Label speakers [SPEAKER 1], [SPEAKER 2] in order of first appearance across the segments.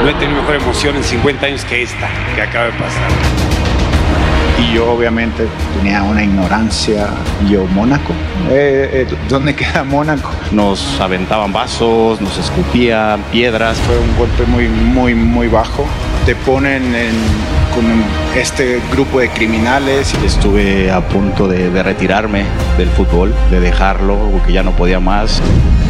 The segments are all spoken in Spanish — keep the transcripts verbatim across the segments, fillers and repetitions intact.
[SPEAKER 1] No he tenido mejor emoción en cincuenta años que esta, que acaba de pasar.
[SPEAKER 2] Y yo obviamente tenía una ignorancia. Y yo, Mónaco, eh, eh, ¿dónde queda Mónaco?
[SPEAKER 3] Nos aventaban vasos, nos escupían piedras.
[SPEAKER 2] Fue un golpe muy, muy, muy bajo. Te ponen en, con este grupo de criminales.
[SPEAKER 3] Estuve a punto de, de retirarme del fútbol, de dejarlo, porque ya no podía más.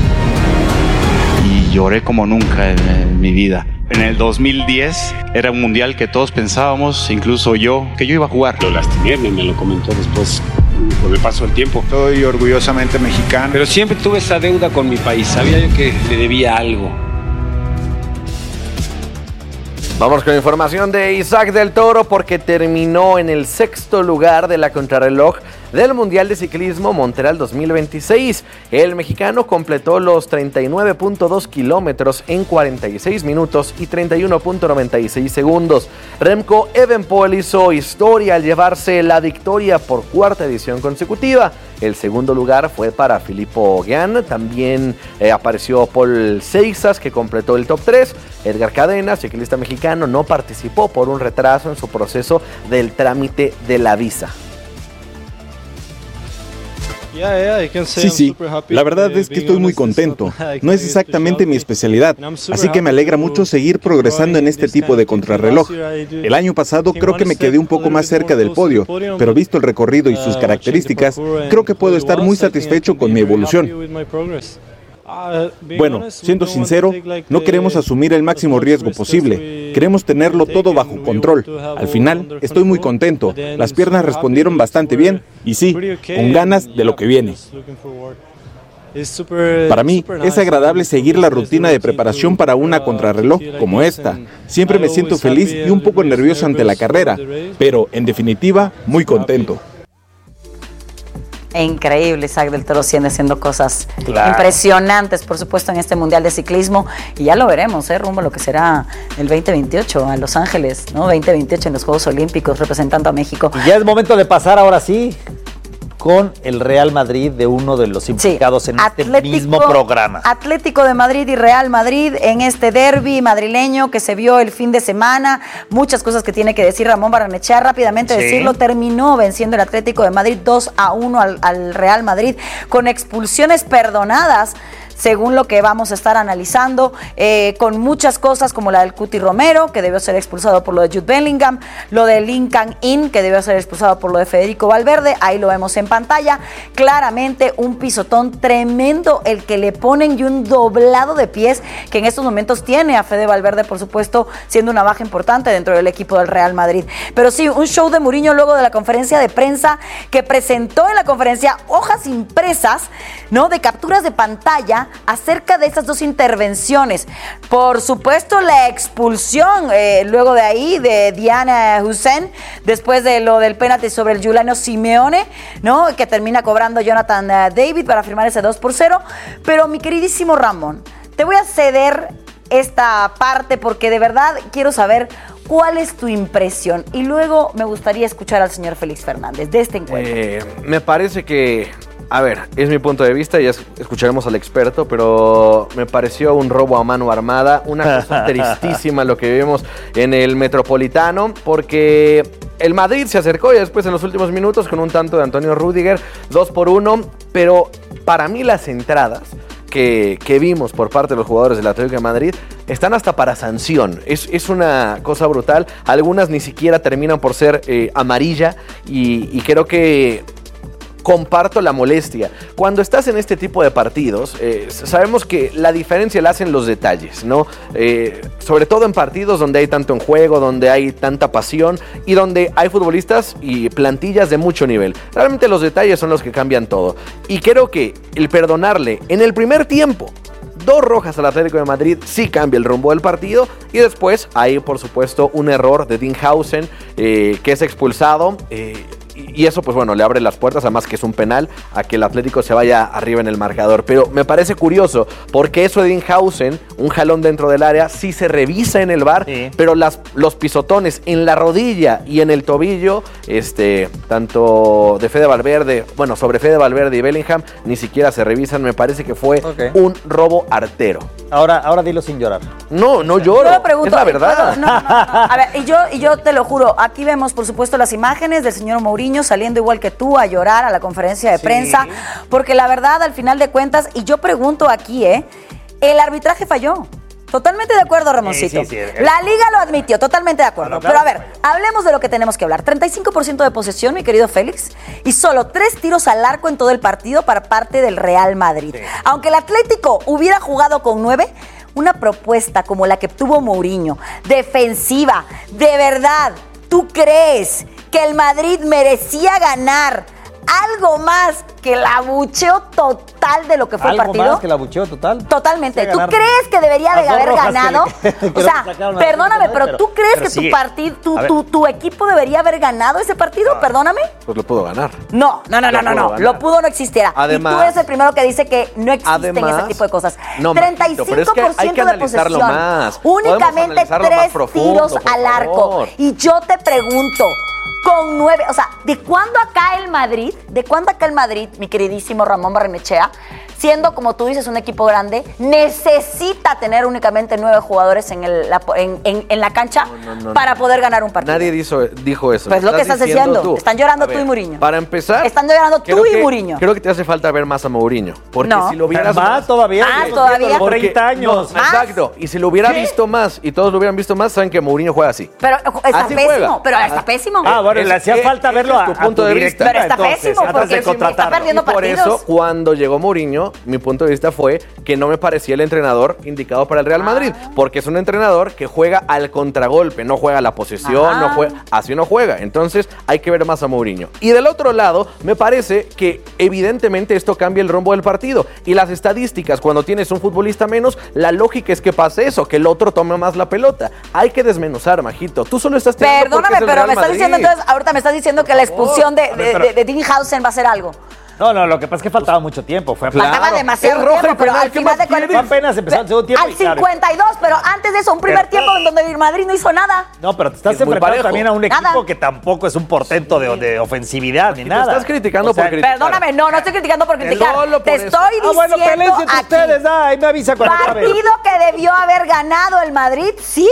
[SPEAKER 3] Y lloré como nunca en, en mi vida. En el dos mil diez era un mundial que todos pensábamos, incluso yo, que yo iba a jugar.
[SPEAKER 1] Lo lastimé, me lo comentó después con el paso del tiempo.
[SPEAKER 2] Soy orgullosamente mexicano.
[SPEAKER 1] Pero siempre tuve esa deuda con mi país, sabía yo que le debía algo.
[SPEAKER 4] Vamos con información de Isaac del Toro porque terminó en el sexto lugar de la contrarreloj del Mundial de Ciclismo Montreal dos mil veintiséis. El mexicano completó los treinta y nueve punto dos kilómetros en cuarenta y seis minutos y treinta y uno punto noventa y seis segundos. Remco Evenepoel hizo historia al llevarse la victoria por cuarta edición consecutiva. El segundo lugar fue para Filippo Gann. También eh, apareció Paul Seixas, que completó el top tres. Edgar Cadena, ciclista mexicano, no participó por un retraso en su proceso del trámite de la visa.
[SPEAKER 5] Sí, sí, la verdad es que estoy muy contento. No es exactamente mi especialidad, así que me alegra mucho seguir progresando en este tipo de contrarreloj. El año pasado creo que me quedé un poco más cerca del podio, pero visto el recorrido y sus características, creo que puedo estar muy satisfecho con mi evolución. Bueno, siendo sincero, no queremos asumir el máximo riesgo posible. Queremos tenerlo todo bajo control. Al final, estoy muy contento. Las piernas respondieron bastante bien y sí, con ganas de lo que viene. Para mí, es agradable seguir la rutina de preparación para una contrarreloj como esta. Siempre me siento feliz y un poco nervioso ante la carrera, pero, en definitiva, muy contento.
[SPEAKER 6] Increíble, Isaac del Toro sigue haciendo cosas
[SPEAKER 4] Claro.
[SPEAKER 6] impresionantes, por supuesto, en este Mundial de Ciclismo. Y ya lo veremos, ¿eh? Rumbo a lo que será el veinte veintiocho a Los Ángeles, ¿no? veinte veintiocho en los Juegos Olímpicos, representando a México.
[SPEAKER 7] Y ya es momento de pasar ahora sí con el Real Madrid, de uno de los implicados sí. en
[SPEAKER 6] Atlético,
[SPEAKER 7] este mismo programa.
[SPEAKER 6] Atlético de Madrid y Real Madrid en este derbi madrileño que se vio el fin de semana. Muchas cosas que tiene que decir Ramón Barrenechea. Rápidamente sí. decirlo, terminó venciendo el Atlético de Madrid dos a uno al, al Real Madrid con expulsiones perdonadas, según lo que vamos a estar analizando, eh, con muchas cosas como la del Cuti Romero, que debió ser expulsado por lo de Jude Bellingham, lo de Lincoln Inn, que debió ser expulsado por lo de Federico Valverde, ahí lo vemos en pantalla, claramente un pisotón tremendo el que le ponen y un doblado de pies que en estos momentos tiene a Fede Valverde, por supuesto, siendo una baja importante dentro del equipo del Real Madrid. Pero sí, un show de Mourinho luego de la conferencia de prensa que presentó en la conferencia hojas impresas, ¿no?, de capturas de pantalla acerca de estas dos intervenciones. Por supuesto, la expulsión eh, luego de ahí de Diana Hussein, después de lo del penalti sobre el Giuliano Simeone, ¿no?, que termina cobrando Jonathan uh, David para firmar ese dos por cero. Pero mi queridísimo Ramón, te voy a ceder esta parte porque de verdad quiero saber cuál es tu impresión y luego me gustaría escuchar al señor Félix Fernández de este encuentro.
[SPEAKER 4] Eh, me parece que, a ver, es mi punto de vista, ya escucharemos al experto, pero me pareció un robo a mano armada, una cosa tristísima lo que vimos en el Metropolitano, porque el Madrid se acercó y después en los últimos minutos con un tanto de Antonio Rüdiger, dos por uno, pero para mí las entradas que, que vimos por parte de los jugadores del Atlético de Madrid están hasta para sanción. Es, es una cosa brutal. Algunas ni siquiera terminan por ser eh, amarilla y, y creo que comparto la molestia. Cuando estás en este tipo de partidos, eh, sabemos que la diferencia la hacen los detalles, ¿no? Eh, sobre todo en partidos donde hay tanto en juego, donde hay tanta pasión y donde hay futbolistas y plantillas de mucho nivel. Realmente los detalles son los que cambian todo. Y creo que el perdonarle en el primer tiempo dos rojas al Atlético de Madrid sí cambia el rumbo del partido. Y después hay, por supuesto, un error de Dinhausen, eh, que es expulsado. Eh, y, y eso, pues bueno, le abre las puertas, además que es un penal, a que el Atlético se vaya arriba en el marcador. Pero me parece curioso, porque eso de Edinghausen, un jalón dentro del área, sí se revisa en el V A R, sí. pero las, los pisotones en la rodilla y en el tobillo, este, tanto de Fede Valverde, bueno, sobre Fede Valverde y Bellingham, ni siquiera se revisan. Me parece que fue okay. un robo artero.
[SPEAKER 7] Ahora, ahora dilo sin llorar.
[SPEAKER 4] No, no lloro.
[SPEAKER 6] Yo lo pregunto,
[SPEAKER 4] es la verdad.
[SPEAKER 6] No, no, no, no. A ver, y yo, y yo te lo juro, aquí vemos, por supuesto, las imágenes del señor Mourinho saliendo igual que tú a llorar a la conferencia de sí. prensa, porque la verdad, al final de cuentas, y yo pregunto aquí, ¿eh? El arbitraje falló. Totalmente de acuerdo, Ramoncito. Sí, sí, sí. La liga lo admitió, totalmente de acuerdo. Bueno, claro. Pero a ver, hablemos de lo que tenemos que hablar. treinta y cinco por ciento de posesión, mi querido Félix, y solo tres tiros al arco en todo el partido para parte del Real Madrid. Sí. Aunque el Atlético hubiera jugado con nueve, una propuesta como la que tuvo Mourinho, defensiva, de verdad, ¿tú crees que el Madrid merecía ganar algo más que el abucheo total de lo que fue el partido?
[SPEAKER 7] ¿Algo más que el abucheo total?
[SPEAKER 6] Totalmente. ¿Tú crees que debería de haber ganado? Que le, que o sea, perdóname, pero, pero ¿tú crees pero que sigue. tu partido, tu, tu, tu equipo debería haber ganado ese partido? Ah, perdóname.
[SPEAKER 4] Pues lo pudo ganar.
[SPEAKER 6] No, no, no, no, no, no. Lo pudo no existiera. Además, y tú eres el primero que dice que no existen además, ese tipo de cosas. No, treinta y cinco por ciento es que de posesión. Más. Únicamente tres tiros al arco. Y yo te pregunto, con nueve, o sea, ¿de cuándo acá el Madrid, de cuándo acá el Madrid, mi queridísimo Ramón Barrenechea, siendo, como tú dices, un equipo grande, necesita tener únicamente nueve jugadores en, el, la, en, en, en la cancha no, no, no, para no. poder ganar un partido?
[SPEAKER 4] Nadie dijo, dijo eso.
[SPEAKER 6] Pues lo que estás diciendo. Tú. Están llorando tú y Mourinho.
[SPEAKER 4] Para empezar,
[SPEAKER 6] están llorando tú y Mourinho.
[SPEAKER 4] Creo que te hace falta ver más a Mourinho. Porque
[SPEAKER 6] no.
[SPEAKER 4] si lo hubieras
[SPEAKER 7] más todavía.
[SPEAKER 6] Ah, todavía.
[SPEAKER 7] Por treinta años.
[SPEAKER 4] No, exacto. Y si lo hubiera ¿Qué? visto más y todos lo hubieran visto más, saben que Mourinho juega así.
[SPEAKER 6] Pero está
[SPEAKER 4] así
[SPEAKER 6] pésimo.
[SPEAKER 4] Juega.
[SPEAKER 6] Pero está pésimo.
[SPEAKER 7] Ah, bueno, le hacía falta verlo a tu punto de vista.
[SPEAKER 6] Pero está pésimo porque está perdiendo partidos.
[SPEAKER 4] Por eso, cuando llegó Mourinho, mi punto de vista fue que no me parecía el entrenador indicado para el Real Madrid, ah. porque es un entrenador que juega al contragolpe, no juega a la posesión, ah. no juega, así no juega. Entonces hay que ver más a Mourinho. Y del otro lado, me parece que evidentemente esto cambia el rumbo del partido. Y las estadísticas, cuando tienes un futbolista menos, la lógica es que pase eso, que el otro tome más la pelota. Hay que desmenuzar, Majito. Tú solo estás tirando
[SPEAKER 6] Perdóname, pero
[SPEAKER 4] Real
[SPEAKER 6] me estás
[SPEAKER 4] Madrid.
[SPEAKER 6] diciendo entonces, ahorita me estás diciendo que la expulsión de, de, de, de Edinghausen va a ser algo.
[SPEAKER 7] No, no, lo que pasa es que faltaba mucho tiempo. Fue
[SPEAKER 6] claro. Faltaba demasiado
[SPEAKER 4] roja
[SPEAKER 6] tiempo, pero al final de cuentas
[SPEAKER 7] apenas empezó el segundo tiempo.
[SPEAKER 6] Al cincuenta y dos, pero antes de eso, un primer pero, tiempo en donde el Madrid no hizo nada.
[SPEAKER 7] No, pero te estás es enfrentando también a un equipo nada. que tampoco es un portento de, de ofensividad ni nada.
[SPEAKER 4] Te estás criticando
[SPEAKER 7] o sea,
[SPEAKER 4] por criticar.
[SPEAKER 6] Perdóname, no, no estoy criticando por criticar. Por te estoy
[SPEAKER 7] eso.
[SPEAKER 6] diciendo
[SPEAKER 7] ah, bueno, pelense entre ustedes, ah, ahí me avisa cuando
[SPEAKER 6] partido que debió haber ganado el Madrid, ¿sí?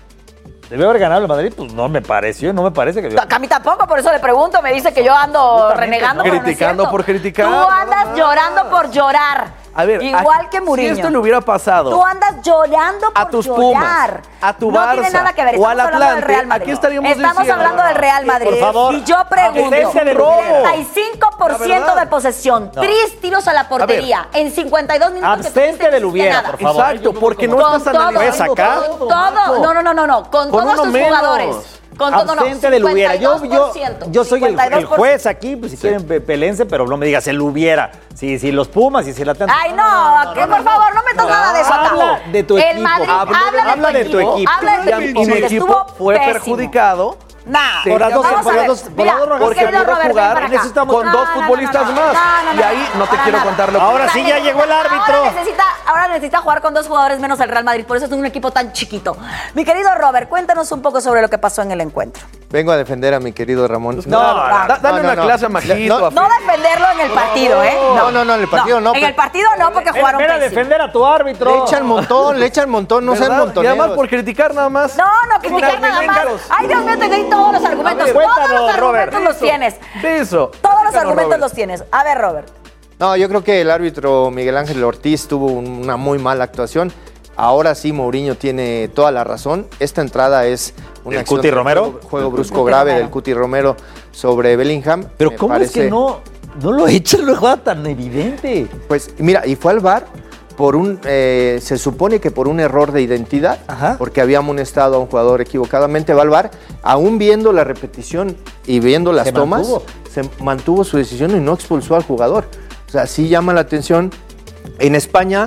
[SPEAKER 7] ¿Debe haber ganado el Madrid? Pues no me pareció, no me parece que... Debió...
[SPEAKER 6] A mí tampoco, por eso le pregunto, me dice que yo ando renegando.
[SPEAKER 4] No, criticando
[SPEAKER 6] no
[SPEAKER 4] por criticar.
[SPEAKER 6] Tú andas no, no, llorando no. por llorar.
[SPEAKER 4] A ver,
[SPEAKER 6] igual
[SPEAKER 4] a,
[SPEAKER 6] que Mourinho.
[SPEAKER 4] Si esto le hubiera pasado...
[SPEAKER 6] Tú andas llorando por
[SPEAKER 4] a tus
[SPEAKER 6] llorar.
[SPEAKER 4] Pumas, a tu Barça,
[SPEAKER 6] no tiene nada que ver.
[SPEAKER 4] o al
[SPEAKER 6] Estamos
[SPEAKER 4] Atlante,
[SPEAKER 6] del Real Madrid.
[SPEAKER 4] aquí estaríamos
[SPEAKER 6] Estamos
[SPEAKER 4] diciendo,
[SPEAKER 6] hablando del Real Madrid.
[SPEAKER 7] Por favor.
[SPEAKER 6] Y yo pregunto, treinta y cinco por ciento de posesión,
[SPEAKER 7] no.
[SPEAKER 6] tres tiros a la portería, a en cincuenta y dos minutos.
[SPEAKER 7] Abstente del hubiera, por favor.
[SPEAKER 4] Exacto, porque no
[SPEAKER 6] con
[SPEAKER 4] estás
[SPEAKER 6] todo,
[SPEAKER 4] analizando
[SPEAKER 6] todo, todo, todo. No, no, no, no, no. Con, con todos tus menos. jugadores. Con todo,
[SPEAKER 7] abstente
[SPEAKER 6] no,
[SPEAKER 7] del hubiera. Yo, yo, yo soy el, el juez aquí, pues si sí. quieren pelense, pero no me digas el hubiera. Si, si los Pumas y si la Atlante.
[SPEAKER 6] Ay, no, no, que no, por no, favor, no metas no, nada de eso acá.
[SPEAKER 7] Habla de tu equipo.
[SPEAKER 6] El Madrid,
[SPEAKER 7] habla,
[SPEAKER 6] habla,
[SPEAKER 7] habla de tu equipo. equipo.
[SPEAKER 6] Habla de tu equipo.
[SPEAKER 4] Y mi equipo fue
[SPEAKER 6] pésimo.
[SPEAKER 4] perjudicado.
[SPEAKER 6] Nah,
[SPEAKER 7] por las dos, por las dos,
[SPEAKER 6] Mira,
[SPEAKER 7] por las
[SPEAKER 4] porque pudo jugar con
[SPEAKER 6] no,
[SPEAKER 4] dos
[SPEAKER 6] no,
[SPEAKER 4] futbolistas
[SPEAKER 6] no, no,
[SPEAKER 4] más.
[SPEAKER 6] No, no, no,
[SPEAKER 4] y ahí no te quiero
[SPEAKER 6] nada.
[SPEAKER 4] contar lo que...
[SPEAKER 7] Ahora sí ya llegó el árbitro.
[SPEAKER 6] Ahora necesita, ahora necesita jugar con dos jugadores menos el Real Madrid. Por eso es un equipo tan chiquito. Mi querido Robert, cuéntanos un poco sobre lo que pasó en el encuentro.
[SPEAKER 8] Vengo a defender a mi querido Ramón.
[SPEAKER 4] No, no, no, da, dale no, no, una no. clase a Majito.
[SPEAKER 6] No, no defenderlo en el partido, ¿eh?
[SPEAKER 8] No, no, no, en el partido no.
[SPEAKER 6] En el partido no, porque jugaron
[SPEAKER 7] pésimo. Ven a defender a tu árbitro.
[SPEAKER 8] Le echan montón, le echan montón, no sean montoneros.
[SPEAKER 4] Y además por criticar nada más.
[SPEAKER 6] No, no, criticar nada más. Ay, Dios mío, te doy todos los argumentos. Todos los argumentos los tienes.
[SPEAKER 4] Eso.
[SPEAKER 6] Todos los argumentos los tienes. A ver, Robert.
[SPEAKER 8] No, yo creo que el árbitro Miguel Ángel Ortiz tuvo una muy mala actuación. Ahora sí, Mourinho tiene toda la razón. Esta entrada es una
[SPEAKER 7] ¿El Cuti Romero?
[SPEAKER 8] Juego, juego brusco grave del Cuti Romero sobre Bellingham.
[SPEAKER 7] Pero ¿cómo parece... es que no, no lo echan una jugada tan evidente?
[SPEAKER 8] Pues mira, y fue al V A R por un, eh, se supone que por un error de identidad, Ajá. porque había amonestado a un jugador equivocadamente, va al V A R, aún viendo la repetición y viendo las
[SPEAKER 7] se
[SPEAKER 8] tomas,
[SPEAKER 7] mantuvo.
[SPEAKER 8] se mantuvo su decisión y no expulsó al jugador. O sea, sí llama la atención. En España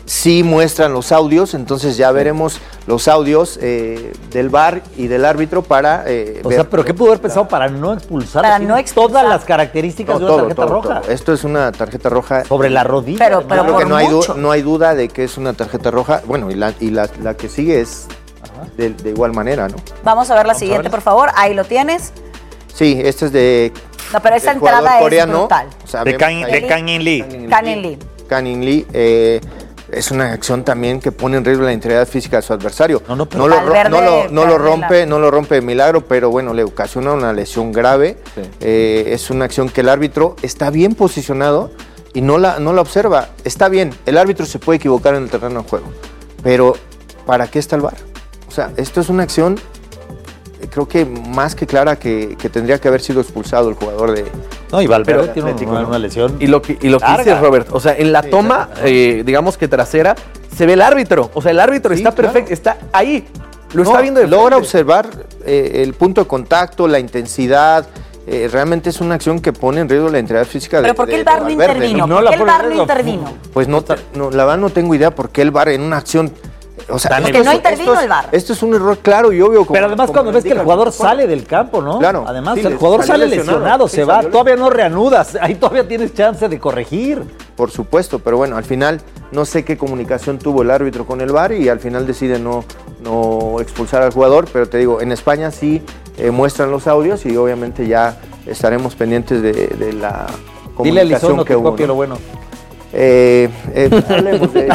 [SPEAKER 8] sí muestran los audios, entonces ya veremos los audios eh, del V A R y del árbitro para eh,
[SPEAKER 7] o
[SPEAKER 8] ver,
[SPEAKER 7] sea, ¿pero qué pudo haber pensado para no expulsar?
[SPEAKER 6] Para no expulsar.
[SPEAKER 7] Todas las características
[SPEAKER 8] no,
[SPEAKER 7] de una
[SPEAKER 8] todo,
[SPEAKER 7] tarjeta
[SPEAKER 8] todo,
[SPEAKER 7] roja.
[SPEAKER 8] Todo. Esto es una tarjeta roja.
[SPEAKER 7] Sobre la rodilla.
[SPEAKER 6] Pero, pero
[SPEAKER 8] creo
[SPEAKER 6] por
[SPEAKER 8] que no hay,
[SPEAKER 6] mucho.
[SPEAKER 8] no hay duda de que es una tarjeta roja. Bueno, y la, y la, la que sigue es de, de igual manera, ¿no?
[SPEAKER 6] Vamos a ver la Vamos siguiente, por favor. Ahí lo tienes.
[SPEAKER 8] Sí, este es de...
[SPEAKER 6] No, pero esa entrada
[SPEAKER 8] coreano,
[SPEAKER 6] es brutal.
[SPEAKER 8] O sea,
[SPEAKER 7] de Kang-in Lee.
[SPEAKER 6] Kang-in Lee.
[SPEAKER 8] Kang-in Lee. Eh, es una acción también que pone en riesgo la integridad física de su adversario.
[SPEAKER 7] No, no, pero
[SPEAKER 8] no, lo, no, lo, no lo rompe, no lo rompe de milagro, pero bueno, le ocasiona una lesión grave. Sí. Eh, es una acción que el árbitro está bien posicionado y no la, no la observa. Está bien, el árbitro se puede equivocar en el terreno de juego, pero ¿para qué está el V A R? O sea, esto es una acción, creo que más que clara, que, que tendría que haber sido expulsado el jugador de...
[SPEAKER 7] No, y Valverde
[SPEAKER 8] pero,
[SPEAKER 7] tiene una, una lesión.
[SPEAKER 4] Y lo que, y lo que dice Robert, o sea, en la sí, toma, eh, digamos que trasera, se ve el árbitro. O sea, el árbitro sí, está claro. perfecto, está ahí. Lo no, está viendo de
[SPEAKER 8] logra
[SPEAKER 4] frente.
[SPEAKER 8] observar eh, el punto de contacto, la intensidad. Eh, realmente es una acción que pone en riesgo la integridad física de
[SPEAKER 6] ¿Pero por qué
[SPEAKER 8] de,
[SPEAKER 6] el V A R no intervino?
[SPEAKER 7] No,
[SPEAKER 6] ¿Por
[SPEAKER 7] no
[SPEAKER 6] qué el V A R no intervino?
[SPEAKER 8] Pues no, no, la verdad no tengo idea por qué el V A R en una acción... O sea,
[SPEAKER 6] es que no intervino
[SPEAKER 8] esto es,
[SPEAKER 6] el V A R.
[SPEAKER 8] Esto es un error claro y obvio. Como,
[SPEAKER 7] Pero además cuando ves que el jugador sale del campo, ¿no?
[SPEAKER 8] Claro.
[SPEAKER 7] Además,
[SPEAKER 8] sí,
[SPEAKER 7] el jugador sale lesionado, lesionado
[SPEAKER 8] sí,
[SPEAKER 7] se va, todavía no reanudas, ahí todavía tienes chance de corregir.
[SPEAKER 8] Por supuesto, pero bueno, al final no sé qué comunicación tuvo el árbitro con el V A R y al final decide no, no expulsar al jugador, pero te digo, en España sí eh, muestran los audios y obviamente ya estaremos pendientes de, de la comunicación.
[SPEAKER 7] Dile a Elizondo
[SPEAKER 8] que
[SPEAKER 7] que
[SPEAKER 8] hubo,
[SPEAKER 7] copie
[SPEAKER 8] ¿no?
[SPEAKER 7] lo bueno.
[SPEAKER 8] Eh, eh, hablemos de ello.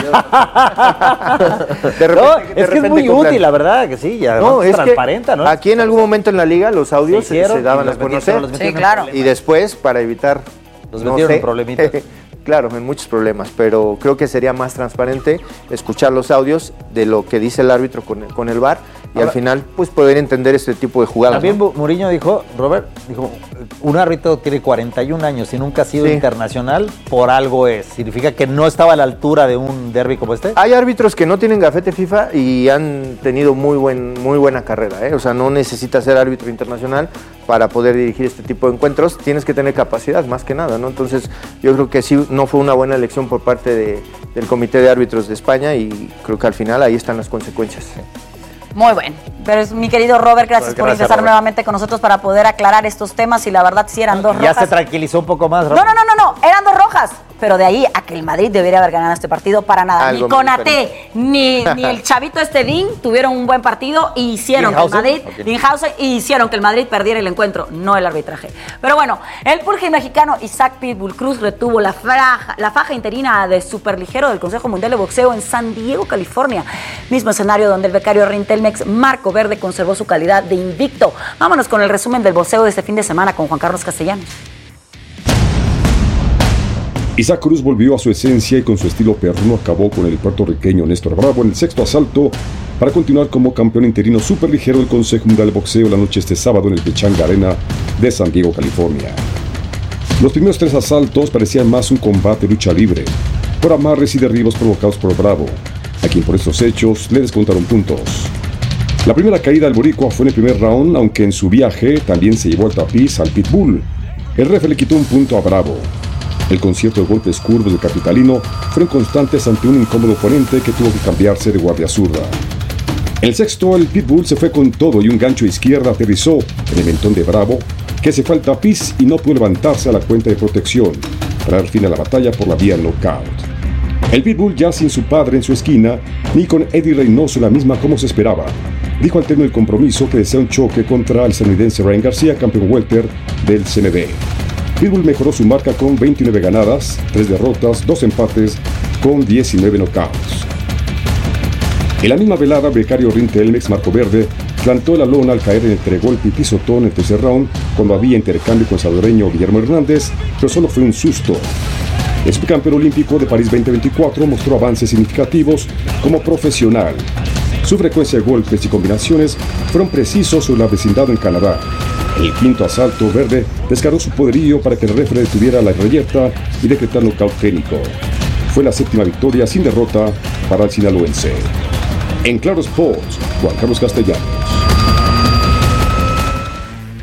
[SPEAKER 7] De repente, no, es de que es muy cumplan. Útil, la verdad, que sí, ya
[SPEAKER 8] no, es
[SPEAKER 7] transparenta, ¿no?
[SPEAKER 8] Aquí en algún momento en la liga los audios se, se daban a conocer.
[SPEAKER 6] Sí, claro.
[SPEAKER 8] Y después, para evitar...
[SPEAKER 7] Los metieron no en problemitas.
[SPEAKER 8] Claro, en muchos problemas, pero creo que sería más transparente escuchar los audios de lo que dice el árbitro con el, con el V A R y Ahora, al final pues poder entender este tipo de jugadas.
[SPEAKER 7] También
[SPEAKER 8] ¿no?
[SPEAKER 7] Mourinho dijo, Robert, dijo, un árbitro tiene cuarenta y un años y nunca ha sido sí. internacional, por algo es. Significa que no estaba a la altura de un derbi como este.
[SPEAKER 8] Hay árbitros que no tienen gafete FIFA y han tenido muy, buen, muy buena carrera, ¿eh? O sea, no necesitas ser árbitro internacional para poder dirigir este tipo de encuentros, tienes que tener capacidad más que nada, ¿no? Entonces yo creo que sí, no fue una buena elección por parte de, del Comité de Árbitros de España y creo que al final ahí están las consecuencias.
[SPEAKER 6] Muy bueno. Pero es, mi querido Robert, gracias, gracias por ingresar Robert. nuevamente con nosotros para poder aclarar estos temas y la verdad sí eran dos
[SPEAKER 7] ya
[SPEAKER 6] rojas.
[SPEAKER 7] Ya se tranquilizó un poco más,
[SPEAKER 6] Robert. No, no, no, no, no, eran dos rojas. Pero de ahí a que el Madrid debería haber ganado este partido, para nada. Algo ni Konaté, ni, ni el chavito este Dean tuvieron un buen partido y hicieron que el Madrid, Dinhausen, y hicieron que el Madrid perdiera el encuentro, no el arbitraje. Pero bueno, el pulgín mexicano Isaac Pitbull Cruz retuvo la faja, la faja interina de superligero del Consejo Mundial de Boxeo en San Diego, California. Mismo escenario donde el becario Rintelmex Marco Verde conservó su calidad de invicto. Vámonos con el resumen del boxeo de este fin de semana con Juan Carlos Castellanos.
[SPEAKER 9] Isaac Cruz volvió a su esencia y con su estilo perruno acabó con el puertorriqueño Néstor Bravo en el sexto asalto para continuar como campeón interino superligero del Consejo Mundial de Boxeo la noche este sábado en el Pechanga Arena de San Diego, California. Los primeros tres asaltos parecían más un combate lucha libre, por amarres y derribos provocados por Bravo, a quien por estos hechos le descontaron puntos. La primera caída del boricua fue en el primer round, aunque en su viaje también se llevó al tapiz al Pitbull. El referee le quitó un punto a Bravo. El concierto de golpes curvos del capitalino fueron constantes ante un incómodo oponente que tuvo que cambiarse de guardia zurda. En el sexto, el Pitbull se fue con todo y un gancho izquierda aterrizó en el mentón de Bravo, que se fue al tapiz y no pudo levantarse a la cuenta de protección para dar fin a la batalla por la vía knockout. El Pitbull ya sin su padre en su esquina, ni con Eddie Reynoso la misma como se esperaba. Dijo al término del compromiso que desea un choque contra el estadounidense Ryan García, campeón welter del C M B. Pitbull mejoró su marca con veintinueve ganadas, tres derrotas, dos empates, con diecinueve knockouts. En la misma velada, el becario Rintelmex Marco Verde plantó la lona al caer en el tregolpe y pisotón en el tercer round cuando había intercambio con el salvadoreño Guillermo Hernández, pero solo fue un susto. El subcampeón olímpico de París veinte veinticuatro mostró avances significativos como profesional. Su frecuencia de golpes y combinaciones fueron precisos sobre la vecindad en Canadá. En el quinto asalto, Verde descargó su poderío para que el referee detuviera la reyerta y decretar nocaut técnico. Fue la séptima victoria sin derrota para el sinaloense. En Claro Sports, Juan Carlos Castellanos.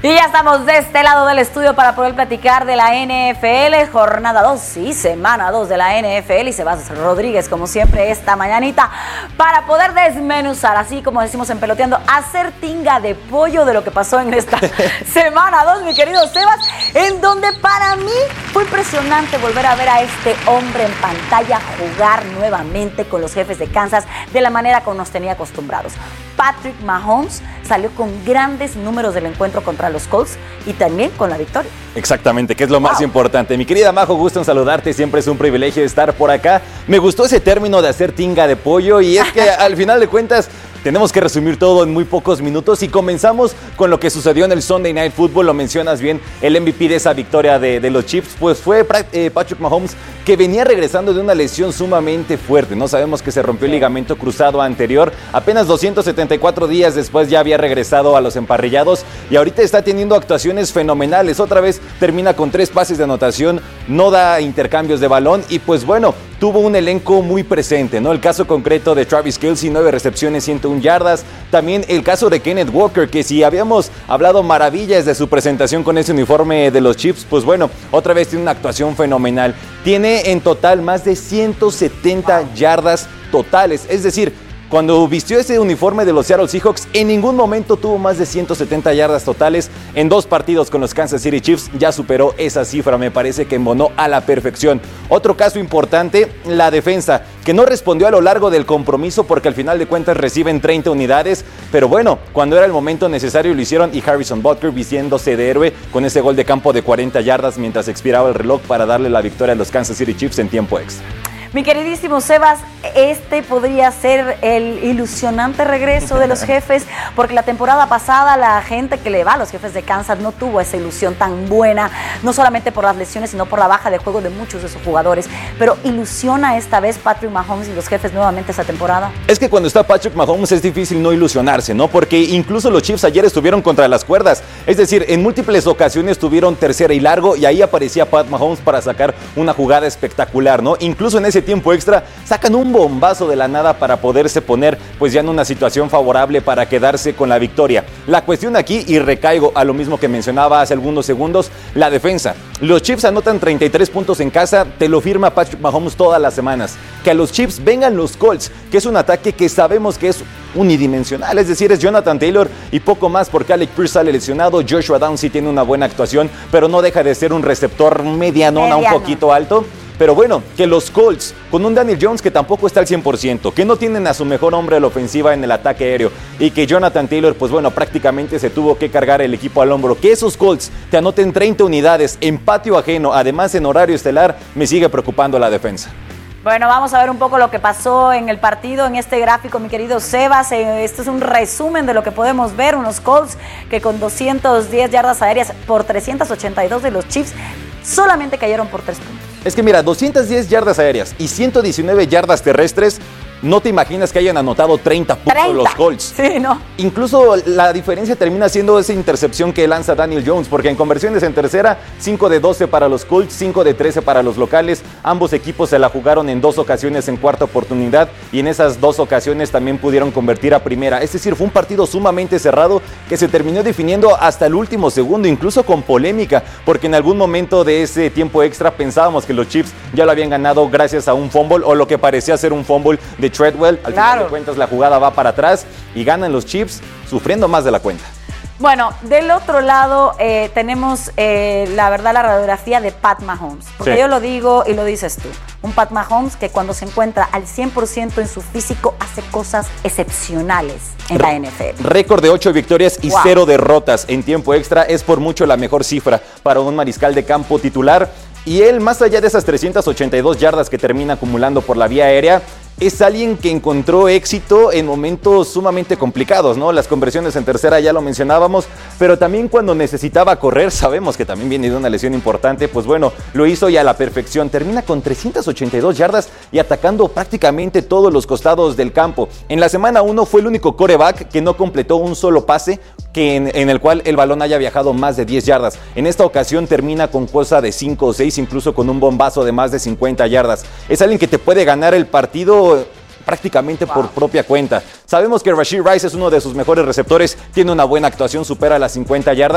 [SPEAKER 6] Y ya estamos de este lado del estudio para poder platicar de la N F L, jornada dos y semana dos de la N F L, y Sebas Rodríguez, como siempre, esta mañanita, para poder desmenuzar, así como decimos en Peloteando, hacer tinga de pollo de lo que pasó en esta semana dos, mi querido Sebas, en donde para mí fue impresionante volver a ver a este hombre en pantalla jugar nuevamente con los Jefes de Kansas de la manera como nos tenía acostumbrados. Patrick Mahomes salió con grandes números del encuentro contra los Colts y también con la victoria.
[SPEAKER 10] Exactamente, que es lo más wow. importante. Mi querida Majo, gusto en saludarte, siempre es un privilegio estar por acá. Me gustó ese término de hacer tinga de pollo y es que al final de cuentas tenemos que resumir todo en muy pocos minutos y comenzamos con lo que sucedió en el Sunday Night Football. Lo mencionas bien, el M V P de esa victoria de, de los Chiefs, pues fue eh, Patrick Mahomes, que venía regresando de una lesión sumamente fuerte. No sabemos que se rompió el ligamento cruzado anterior. Apenas doscientos setenta y cuatro días después ya había regresado a los emparrillados y ahorita está teniendo actuaciones fenomenales. Otra vez termina con tres pases de anotación, no da intercambios de balón y pues bueno, tuvo un elenco muy presente, ¿no? El caso concreto de Travis Kelce, nueve recepciones, ciento uno yardas. También el caso de Kenneth Walker, que si habíamos hablado maravillas de su presentación con ese uniforme de los Chiefs, pues bueno, otra vez tiene una actuación fenomenal. Tiene en total más de ciento setenta yardas totales, es decir, cuando vistió ese uniforme de los Seattle Seahawks, en ningún momento tuvo más de ciento setenta yardas totales. En dos partidos con los Kansas City Chiefs ya superó esa cifra, me parece que embonó a la perfección. Otro caso importante, la defensa, que no respondió a lo largo del compromiso porque al final de cuentas reciben treinta unidades, pero bueno, cuando era el momento necesario lo hicieron y Harrison Butker vistiéndose de héroe con ese gol de campo de cuarenta yardas mientras expiraba el reloj para darle la victoria a los Kansas City Chiefs en tiempo extra.
[SPEAKER 6] Mi queridísimo Sebas, este podría ser el ilusionante regreso de los Jefes, porque la temporada pasada la gente que le va a los Jefes de Kansas no tuvo esa ilusión tan buena, no solamente por las lesiones, sino por la baja de juego de muchos de sus jugadores. Pero ¿ilusiona esta vez Patrick Mahomes y los Jefes nuevamente esta temporada?
[SPEAKER 10] Es que cuando está Patrick Mahomes es difícil no ilusionarse, ¿no? Porque incluso los Chiefs ayer estuvieron contra las cuerdas, es decir, en múltiples ocasiones tuvieron tercera y largo y ahí aparecía Pat Mahomes para sacar una jugada espectacular, ¿no? Incluso en ese tiempo extra sacan un bombazo de la nada para poderse poner pues ya en una situación favorable para quedarse con la victoria. La cuestión aquí, y recaigo a lo mismo que mencionaba hace algunos segundos, la defensa. Los Chiefs anotan treinta y tres puntos en casa, te lo firma Patrick Mahomes todas las semanas. Que a los Chiefs vengan los Colts, que es un ataque que sabemos que es unidimensional, es decir, es Jonathan Taylor y poco más porque Alec Pierce sale lesionado. Joshua Downs sí tiene una buena actuación, pero no deja de ser un receptor medianón a un poquito alto. Pero bueno, que los Colts, con un Daniel Jones que tampoco está al cien por ciento, que no tienen a su mejor hombre de la ofensiva en el ataque aéreo y que Jonathan Taylor, pues bueno, prácticamente se tuvo que cargar el equipo al hombro. Que esos Colts te anoten treinta unidades en patio ajeno, además en horario estelar, me sigue preocupando la defensa.
[SPEAKER 6] Bueno, vamos a ver un poco lo que pasó en el partido en este gráfico, mi querido Sebas. Este es un resumen de lo que podemos ver. Unos Colts que con doscientas diez yardas aéreas por trescientas ochenta y dos de los Chiefs solamente cayeron por tres puntos.
[SPEAKER 10] Es que mira, doscientas diez yardas aéreas y ciento diecinueve yardas terrestres. No te imaginas que hayan anotado treinta puntos los Colts.
[SPEAKER 6] Sí, ¿no?
[SPEAKER 10] Incluso la diferencia termina siendo esa intercepción que lanza Daniel Jones, porque en conversiones en tercera, cinco de doce para los Colts, cinco de trece para los locales. Ambos equipos se la jugaron en dos ocasiones en cuarta oportunidad y en esas dos ocasiones también pudieron convertir a primera. Es decir, fue un partido sumamente cerrado que se terminó definiendo hasta el último segundo, incluso con polémica, porque en algún momento de ese tiempo extra pensábamos que los Chiefs ya lo habían ganado gracias a un fumble o lo que parecía ser un fumble de Treadwell. Al claro. final de cuentas la jugada va para atrás y ganan los Chiefs sufriendo más de la cuenta.
[SPEAKER 6] Bueno, del otro lado eh, tenemos eh, la verdad la radiografía de Pat Mahomes, porque sí. yo lo digo y lo dices tú, un Pat Mahomes que cuando se encuentra al cien por ciento en su físico hace cosas excepcionales en la N F L.
[SPEAKER 10] Récord de ocho victorias y wow. cero derrotas en tiempo extra, es por mucho la mejor cifra para un mariscal de campo titular. Y él, más allá de esas trescientas ochenta y dos yardas que termina acumulando por la vía aérea, es alguien que encontró éxito en momentos sumamente complicados, ¿no? Las conversiones en tercera ya lo mencionábamos, pero también cuando necesitaba correr, sabemos que también viene de una lesión importante, pues bueno, lo hizo y a la perfección. Termina con trescientas ochenta y dos yardas y atacando prácticamente todos los costados del campo. En la semana uno fue el único quarterback que no completó un solo pase que en, en el cual el balón haya viajado más de diez yardas. En esta ocasión termina con cosa de cinco o seis, incluso con un bombazo de más de cincuenta yardas. Es alguien que te puede ganar el partido prácticamente wow. por propia cuenta. Sabemos que Rashee Rice es uno de sus mejores receptores, tiene una buena actuación, supera las cincuenta yardas,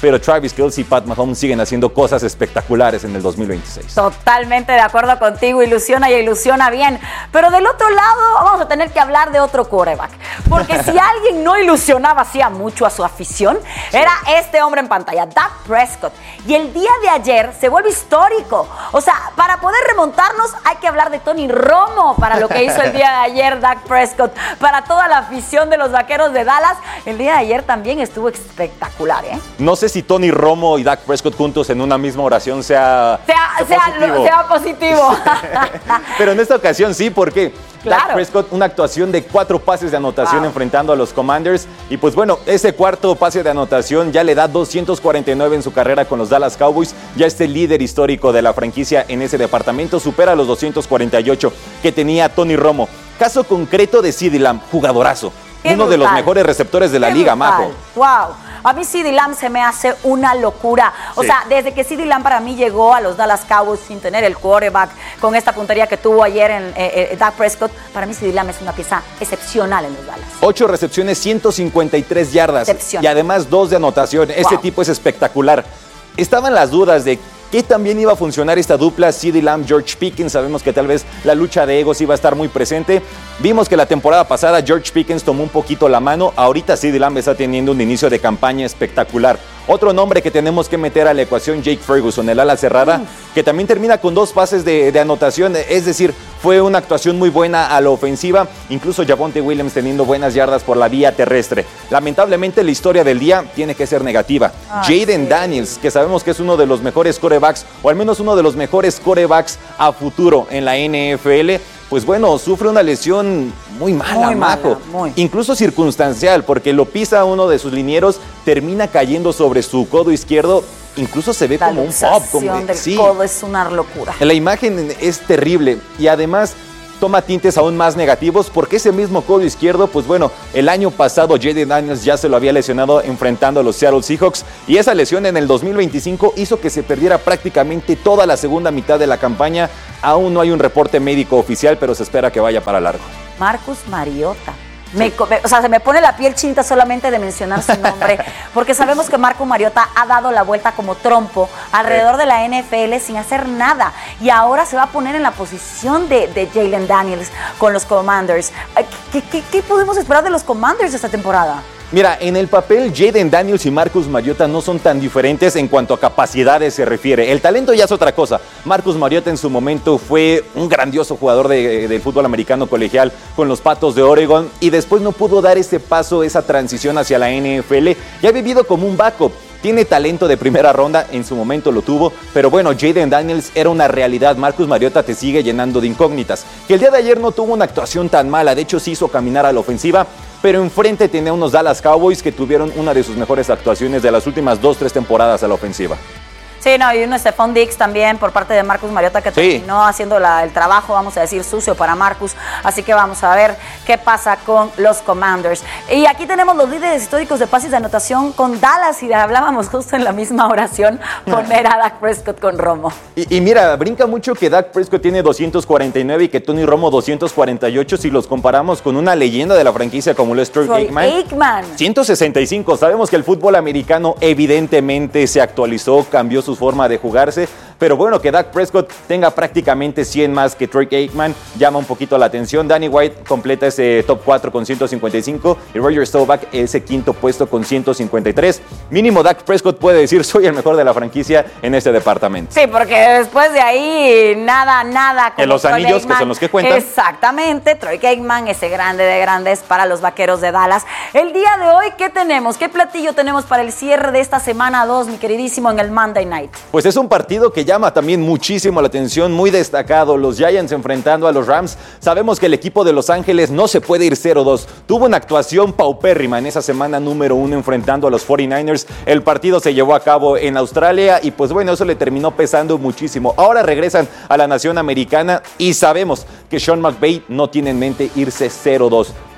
[SPEAKER 10] pero Travis Kelce y Pat Mahomes siguen haciendo cosas espectaculares en el dos mil veintiséis.
[SPEAKER 6] Totalmente de acuerdo contigo, ilusiona y ilusiona bien. Pero del otro lado vamos a tener que hablar de otro quarterback. Porque si alguien no ilusionaba hacía mucho a su afición, era este hombre en pantalla, Dak Prescott. Y el día de ayer se vuelve histórico. O sea, para poder remontarnos hay que hablar de Tony Romo para lo que hizo el día de ayer Dak Prescott. Para toda la afición de los Vaqueros de Dallas, el día de ayer también estuvo espectacular, ¿eh?
[SPEAKER 10] No sé si Tony Romo y Dak Prescott juntos en una misma oración sea,
[SPEAKER 6] sea, sea, positivo. sea positivo.
[SPEAKER 10] Pero en esta ocasión sí, porque
[SPEAKER 6] claro.
[SPEAKER 10] Dak Prescott, una actuación de cuatro pases de anotación wow. enfrentando a los Commanders. Y pues bueno, ese cuarto pase de anotación ya le da doscientos cuarenta y nueve en su carrera con los Dallas Cowboys. Ya este líder histórico de la franquicia en ese departamento supera los doscientos cuarenta y ocho que tenía Tony Romo. Caso concreto de CeeDee Lamb, jugadorazo. Uno brutal. de los mejores receptores de la Qué liga, brutal. Majo.
[SPEAKER 6] Wow. A mí CeeDee Lamb se me hace una locura. O sí. sea, desde que CeeDee Lamb para mí llegó a los Dallas Cowboys sin tener el quarterback, con esta puntería que tuvo ayer en eh, eh, Dak Prescott, para mí CeeDee Lamb es una pieza excepcional en los Dallas.
[SPEAKER 10] Ocho recepciones, ciento cincuenta y tres yardas. Y además dos de anotación. Wow. Este tipo es espectacular. Estaban las dudas de que también iba a funcionar esta dupla CeeDee Lamb, George Pickens. Sabemos que tal vez la lucha de egos iba a estar muy presente. Vimos que la temporada pasada George Pickens tomó un poquito la mano. Ahorita CeeDee Lamb está teniendo un inicio de campaña espectacular. Otro nombre que tenemos que meter a la ecuación, Jake Ferguson, el ala cerrada, mm. que también termina con dos pases de, de anotación. Es decir, fue una actuación muy buena a la ofensiva. Incluso Javonte Williams teniendo buenas yardas por la vía terrestre. Lamentablemente la historia del día tiene que ser negativa. Ah, Jaden sí. Daniels, que sabemos que es uno de los mejores quarterbacks, o al menos uno de los mejores quarterbacks a futuro en la N F L, pues bueno, sufre una lesión muy mala, muy Majo. Mala, muy. Incluso circunstancial, porque lo pisa uno de sus linieros, termina cayendo sobre su codo izquierdo. Incluso se ve la como un pop. Como,
[SPEAKER 6] del
[SPEAKER 10] sí.
[SPEAKER 6] codo es una locura.
[SPEAKER 10] La imagen es terrible y además toma tintes aún más negativos porque ese mismo codo izquierdo, pues bueno, el año pasado Jaden Daniels ya se lo había lesionado enfrentando a los Seattle Seahawks y esa lesión en el dos mil veinticinco hizo que se perdiera prácticamente toda la segunda mitad de la campaña. Aún no hay un reporte médico oficial, pero se espera que vaya para largo.
[SPEAKER 6] Marcus Mariota. Me, o sea, se me pone la piel chinita solamente de mencionar su nombre, porque sabemos que Marcus Mariota ha dado la vuelta como trompo alrededor de la N F L sin hacer nada, y ahora se va a poner en la posición de, de Jalen Daniels con los Commanders. ¿Qué, qué, ¿Qué podemos esperar de los Commanders esta temporada?
[SPEAKER 10] Mira, en el papel, Jaden Daniels y Marcus Mariota no son tan diferentes en cuanto a capacidades se refiere. El talento ya es otra cosa. Marcus Mariota en su momento fue un grandioso jugador de, de fútbol americano colegial con los Patos de Oregon y después no pudo dar ese paso, esa transición hacia la N F L y ha vivido como un backup. Tiene talento de primera ronda, en su momento lo tuvo, pero bueno, Jaden Daniels era una realidad. Marcus Mariota te sigue llenando de incógnitas. Que el día de ayer no tuvo una actuación tan mala, de hecho sí hizo caminar a la ofensiva, pero enfrente tenía unos Dallas Cowboys que tuvieron una de sus mejores actuaciones de las últimas dos, tres temporadas a la ofensiva.
[SPEAKER 6] Sí, no, y un Stephon Diggs también por parte de Marcus Mariota que sí. terminó haciendo la, el trabajo, vamos a decir, sucio para Marcus. Así que vamos a ver qué pasa con los Commanders. Y aquí tenemos los líderes históricos de pases de anotación con Dallas y hablábamos justo en la misma oración poner a Dak Prescott con Romo.
[SPEAKER 10] Y, y mira, brinca mucho que Dak Prescott tiene doscientos cuarenta y nueve y que Tony Romo doscientos cuarenta y ocho si los comparamos con una leyenda de la franquicia como lo es Troy Aikman.
[SPEAKER 6] Aikman.
[SPEAKER 10] ciento sesenta y cinco. Sabemos que el fútbol americano evidentemente se actualizó, cambió su forma de jugarse, pero bueno, que Dak Prescott tenga prácticamente cien más que Troy Aikman llama un poquito la atención. Danny White completa ese top cuatro con ciento cincuenta y cinco y Roger Staubach ese quinto puesto con ciento cincuenta y tres. Mínimo Dak Prescott puede decir soy el mejor de la franquicia en este departamento.
[SPEAKER 6] Sí, porque después de ahí nada, nada como
[SPEAKER 10] en los
[SPEAKER 6] Troy
[SPEAKER 10] anillos
[SPEAKER 6] Aikman,
[SPEAKER 10] que son los que cuentan.
[SPEAKER 6] Exactamente, Troy Aikman, ese grande de grandes para los Vaqueros de Dallas. El día de hoy, ¿qué tenemos? ¿Qué platillo tenemos para el cierre de esta semana dos, mi queridísimo, en el Monday Night?
[SPEAKER 10] Pues es un partido que llama también muchísimo la atención, muy destacado. Los Giants enfrentando a los Rams. Sabemos que el equipo de Los Ángeles no se puede ir cero dos. Tuvo una actuación paupérrima en esa semana número uno enfrentando a los cuarenta y nueve ers. El partido se llevó a cabo en Australia y pues bueno, eso le terminó pesando muchísimo. Ahora regresan a la nación americana y sabemos que Sean McVay no tiene en mente irse cero dos.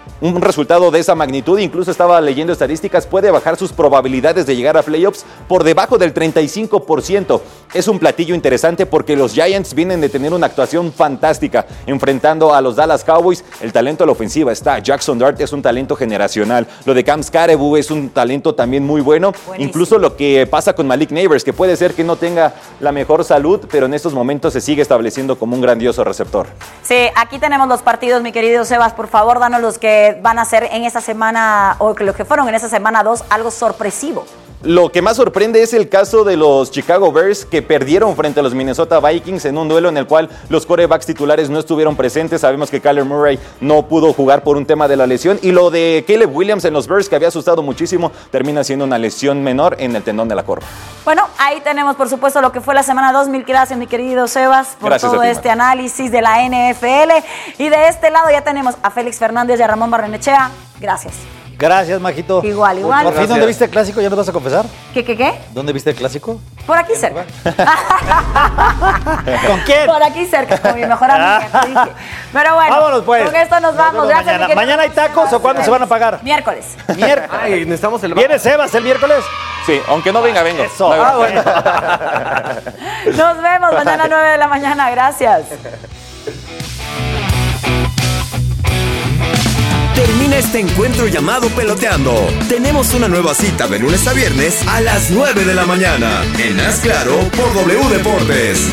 [SPEAKER 10] un resultado de esa magnitud, incluso estaba leyendo estadísticas, puede bajar sus probabilidades de llegar a playoffs por debajo del treinta y cinco por ciento. Es un platillo interesante porque los Giants vienen de tener una actuación fantástica enfrentando a los Dallas Cowboys. El talento a la ofensiva está. Jackson Dart es un talento generacional. Lo de Cam Skarebu es un talento también muy bueno. Buenísimo. Incluso lo que pasa con Malik Neighbors, que puede ser que no tenga la mejor salud, pero en estos momentos se sigue estableciendo como un grandioso receptor.
[SPEAKER 6] Sí, aquí tenemos los partidos, mi querido Sebas. Por favor, danos los que van a ser en esa semana, o los que fueron en esa semana dos, algo sorpresivo.
[SPEAKER 10] Lo que más sorprende es el caso de los Chicago Bears, que perdieron frente a los Minnesota Vikings en un duelo en el cual los quarterbacks titulares no estuvieron presentes. Sabemos que Kyler Murray no pudo jugar por un tema de la lesión, y lo de Caleb Williams en los Bears, que había asustado muchísimo, termina siendo una lesión menor en el tendón de la corva.
[SPEAKER 6] Bueno, ahí tenemos por supuesto lo que fue la semana dos. Mil gracias, mi querido Sebas, por
[SPEAKER 10] gracias
[SPEAKER 6] todo
[SPEAKER 10] ti,
[SPEAKER 6] este análisis de la N F L. Y de este lado ya tenemos a Félix Fernández y a Ramón Barrenechea. Gracias.
[SPEAKER 7] Gracias, Majito.
[SPEAKER 6] Igual, igual.
[SPEAKER 7] Por fin, ¿dónde viste el clásico? ¿Ya nos vas a confesar?
[SPEAKER 6] ¿Qué, qué, qué?
[SPEAKER 7] ¿Dónde viste el clásico?
[SPEAKER 6] Por aquí cerca.
[SPEAKER 7] ¿Con quién?
[SPEAKER 6] Por aquí cerca, con mi mejor amiga. Te dije. Pero bueno,
[SPEAKER 7] vámonos pues.
[SPEAKER 6] Con esto nos vamos.
[SPEAKER 7] Nos
[SPEAKER 6] Gracias,
[SPEAKER 7] mañana. ¿Mañana hay tacos o cuándo se van a pagar?
[SPEAKER 6] Miércoles.
[SPEAKER 7] Miércoles.
[SPEAKER 4] Ay, necesitamos el...
[SPEAKER 7] ¿Viene Sebas el miércoles?
[SPEAKER 10] Sí, aunque no venga, vengo.
[SPEAKER 7] Eso.
[SPEAKER 10] No,
[SPEAKER 7] ah, bueno.
[SPEAKER 6] Nos vemos mañana a nueve de la mañana. Gracias.
[SPEAKER 11] Termina este encuentro llamado Peloteando. Tenemos una nueva cita de lunes a viernes a las nueve de la mañana. En Haz Claro por W Deportes.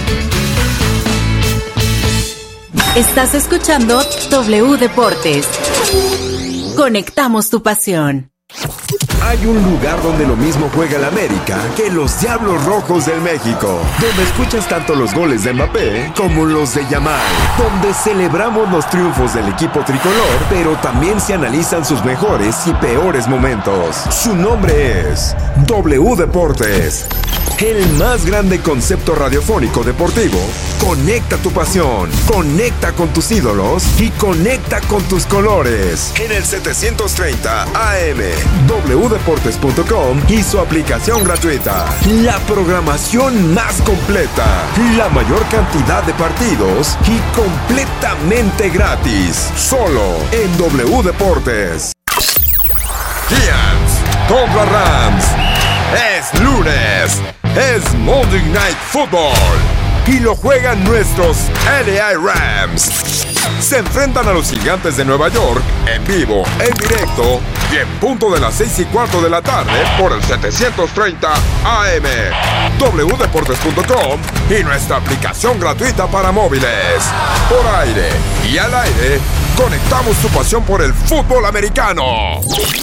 [SPEAKER 12] Estás escuchando W Deportes. Conectamos tu pasión.
[SPEAKER 11] Hay un lugar donde lo mismo juega el América que los Diablos Rojos del México, donde escuchas tanto los goles de Mbappé como los de Yamal, donde celebramos los triunfos del equipo tricolor, pero también se analizan sus mejores y peores momentos. Su nombre es W Deportes, el más grande concepto radiofónico deportivo. Conecta tu pasión, conecta con tus ídolos y conecta con tus colores. En el setecientos treinta A M, w deportes punto com y su aplicación gratuita. La programación más completa, la mayor cantidad de partidos y completamente gratis. Solo en W Deportes. Giants contra Rams. Es lunes. Es Monday Night Football. Y lo juegan nuestros L A Rams. Se enfrentan a los Gigantes de Nueva York en vivo, en directo y en punto de las seis y cuarto de la tarde por el setecientos treinta A M, w deportes punto com y nuestra aplicación gratuita para móviles. Por aire y al aire, conectamos tu pasión por el fútbol americano.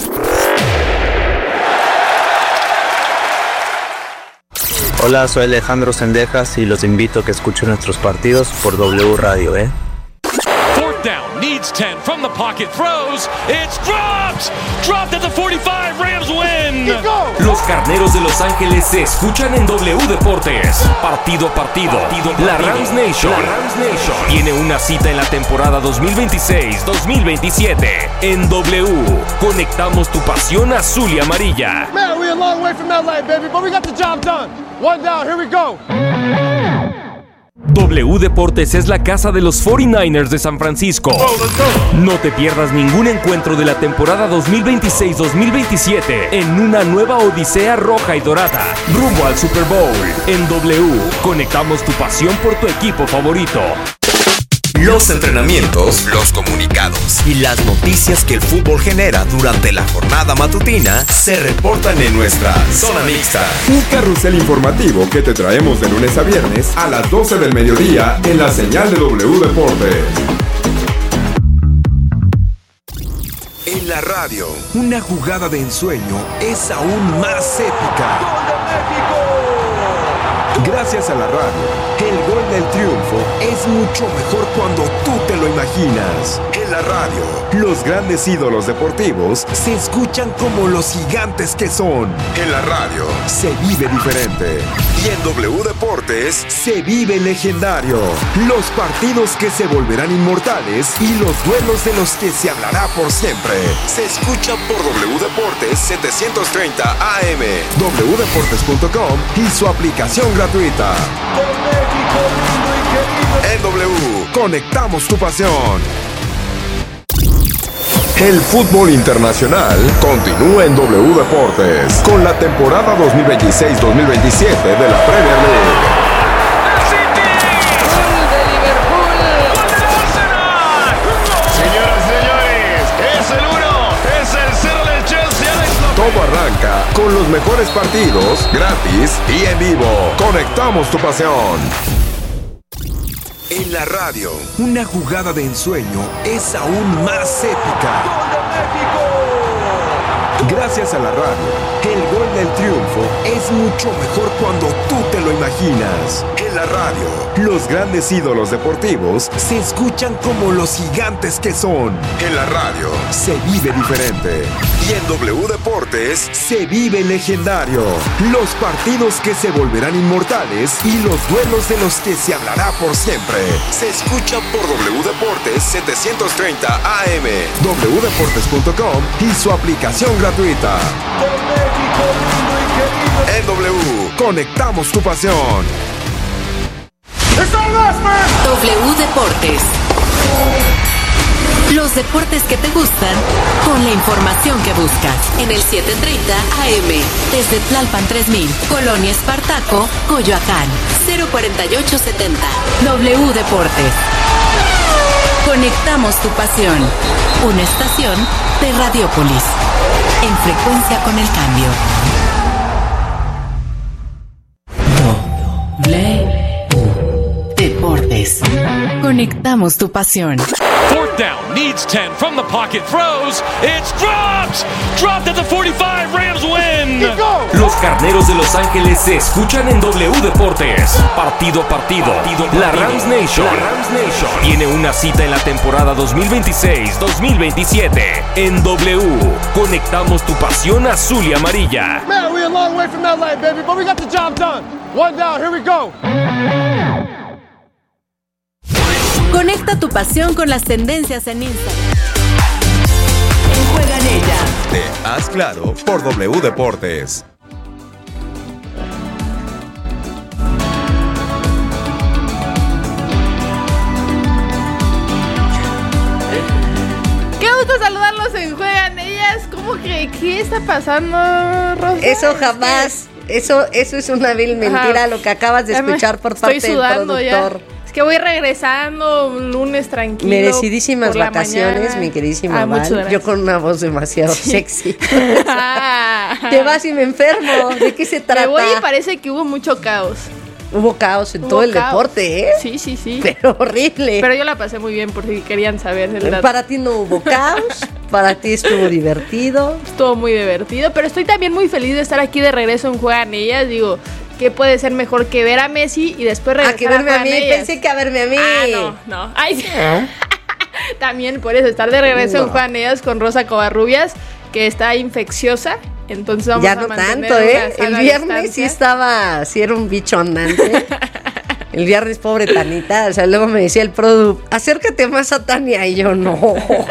[SPEAKER 13] Hola, soy Alejandro Sendejas y los invito a que escuchen nuestros partidos por W Radio, ¿eh?
[SPEAKER 14] Fourth down, needs ten, from the pocket, throws, it's dropped! Dropped at the forty-five, Rams win!
[SPEAKER 15] Los Carneros de Los Ángeles se escuchan en W Deportes. Partido a partido, partido, partido. La Rams Nation, la Rams Nation tiene una cita en la temporada dos mil veintiséis dos mil veintisiete. En W, conectamos tu pasión azul y amarilla.
[SPEAKER 16] Man, we're a long way from L A, baby, but we got the job done. One down, here we go.
[SPEAKER 15] W Deportes es la casa de los cuarenta y nueve ers de San Francisco. No te pierdas ningún encuentro de la temporada dos mil veintiséis dos mil veintisiete en una nueva odisea roja y dorada, rumbo al Super Bowl. En W, conectamos tu pasión por tu equipo favorito.
[SPEAKER 11] Los entrenamientos, los comunicados y las noticias que el fútbol genera durante la jornada matutina se reportan en nuestra Zona Mixta.
[SPEAKER 9] Un carrusel informativo que te traemos de lunes a viernes a las doce del mediodía en la señal de W Deportes.
[SPEAKER 11] En la radio, una jugada de ensueño es aún más épica. ¡Gol de México! Gracias a la radio, el gol del triunfo es mucho mejor cuando tú te lo imaginas. En la radio, los grandes ídolos deportivos se escuchan como los gigantes que son. En la radio, se vive diferente. Y en W Deportes, se vive legendario. Los partidos que se volverán inmortales y los duelos de los que se hablará por siempre. Se escucha por W Deportes setecientos treinta A M, w deportes punto com y su aplicación gratuita. En W, conectamos tu pasión. El fútbol internacional continúa en W Deportes con la temporada dos mil veintiséis dos mil veintisiete de la Premier League. Todo arranca con los mejores partidos, gratis y en vivo. Conectamos tu pasión. En la radio, una jugada de ensueño es aún más épica. ¡Gol de México! Gracias a la radio, el gol del triunfo es mucho mejor cuando tú te lo imaginas. En la radio, los grandes ídolos deportivos se escuchan como los gigantes que son. En la radio, se vive diferente. Y en W Deportes, se vive legendario. Los partidos que se volverán inmortales y los duelos de los que se hablará por siempre. Se escuchan por W Deportes setecientos treinta A M, w deportes punto com y su aplicación gratuita. Con México lindo y querido. En W, conectamos tu pasión.
[SPEAKER 12] W Deportes. Los deportes que te gustan con la información que buscas. En el setecientos treinta A M, desde Tlalpan tres mil, Colonia Espartaco, Coyoacán, cero cuarenta y ocho setenta. W Deportes. Conectamos tu pasión. Una estación de Radiopolis. En frecuencia con el cambio. W Deportes. Conectamos tu pasión.
[SPEAKER 14] Fourth down, needs ten from the pocket, throws, it's dropped! Dropped at the forty-five, Rams win!
[SPEAKER 15] Los Carneros de Los Ángeles se escuchan en W Deportes. Partido a partido, la Rams Nation, la Rams Nation tiene una cita en la temporada dos mil veintiséis dos mil veintisiete. En W, conectamos tu pasión azul y amarilla.
[SPEAKER 16] Man, we're a long way from L A, baby, but we got the job done. One down, here we go.
[SPEAKER 12] Conecta tu pasión con las tendencias en Instagram. Juega en ella.
[SPEAKER 11] Te haz claro por W Deportes.
[SPEAKER 17] Qué gusto saludarlos en Juegan Ellas. ¿Cómo que qué está pasando, Rosa?
[SPEAKER 18] Eso jamás. Eso, eso es una vil mentira. Ajá. Lo que acabas de escuchar por parte del productor.
[SPEAKER 17] Ya. Es que voy regresando un lunes tranquilo.
[SPEAKER 18] Merecidísimas vacaciones, mi queridísima
[SPEAKER 17] ah,
[SPEAKER 18] Val. Yo con una voz demasiado sí. sexy. Te vas y me enfermo. ¿De qué se trata?
[SPEAKER 17] Me voy y parece que hubo mucho caos.
[SPEAKER 18] Hubo caos en hubo todo el caos. deporte, ¿eh?
[SPEAKER 17] Sí, sí, sí.
[SPEAKER 18] Pero horrible.
[SPEAKER 17] Pero yo la pasé muy bien por si querían saber. El
[SPEAKER 18] para ti no hubo caos, para ti estuvo divertido.
[SPEAKER 17] Estuvo muy divertido, pero estoy también muy feliz de estar aquí de regreso en Juegan Ellas. Digo, ¿qué puede ser mejor que ver a Messi y después regresar
[SPEAKER 18] a que verme a, a mí?
[SPEAKER 17] Ellas?
[SPEAKER 18] Pensé que a verme a mí.
[SPEAKER 17] Ah, no, no. Ay, ¿eh? También por eso estar de regreso no. en Juegan Ellas con Rosa Covarrubias, que está infecciosa. Entonces vamos
[SPEAKER 18] ya
[SPEAKER 17] a
[SPEAKER 18] no
[SPEAKER 17] mantener
[SPEAKER 18] tanto, ¿eh? El viernes
[SPEAKER 17] distancia.
[SPEAKER 18] sí estaba, sí era un bicho andante. El viernes, pobre Tanita, o sea, luego me decía el produ, acércate más a Tania, y yo, no,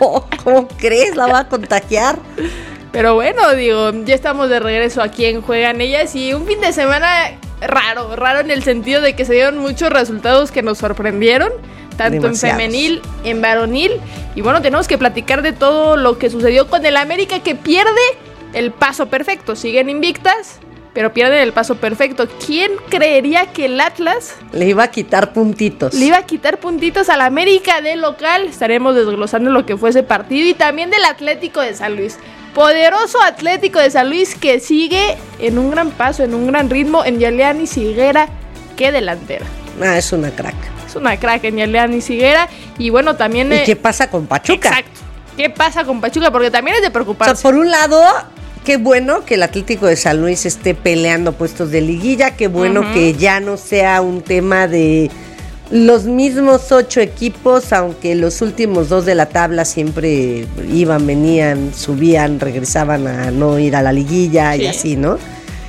[SPEAKER 18] ¿cómo crees? ¿La va a contagiar?
[SPEAKER 17] Pero bueno, digo, ya estamos de regreso aquí en Juegan Ellas y un fin de semana raro, raro en el sentido de que se dieron muchos resultados que nos sorprendieron, tanto Demasiados. en femenil, en varonil, y bueno, tenemos que platicar de todo lo que sucedió con el América, que pierde el paso perfecto. Siguen invictas, pero pierden el paso perfecto. ¿Quién creería que el Atlas
[SPEAKER 18] le iba a quitar puntitos?
[SPEAKER 17] Le iba a quitar puntitos al América de local. Estaremos desglosando lo que fue ese partido y también del Atlético de San Luis. Poderoso Atlético de San Luis que sigue en un gran paso, en un gran ritmo. En Yaleanis Higuera, qué delantera.
[SPEAKER 18] Ah, es una crack.
[SPEAKER 17] Es una crack en Yaleanis Higuera. Y bueno, también...
[SPEAKER 18] ¿Y
[SPEAKER 17] eh,
[SPEAKER 18] qué pasa con Pachuca?
[SPEAKER 17] Exacto. ¿Qué pasa con Pachuca? Porque también es de preocuparse.
[SPEAKER 18] O sea, por un lado, qué bueno que el Atlético de San Luis esté peleando puestos de liguilla. Qué bueno uh-huh. que ya no sea un tema de los mismos ocho equipos, aunque los últimos dos de la tabla siempre iban, venían, subían, regresaban a no ir a la liguilla sí. y así, ¿no?